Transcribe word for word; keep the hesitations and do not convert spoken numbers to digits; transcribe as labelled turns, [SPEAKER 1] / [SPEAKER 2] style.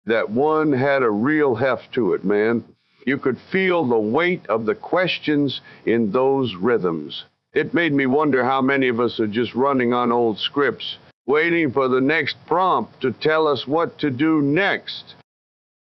[SPEAKER 1] that one had a real heft to it, man. You could feel the weight of the questions in those rhythms. It made me wonder how many of us are just running on old scripts, waiting for the next prompt to tell us what to do next.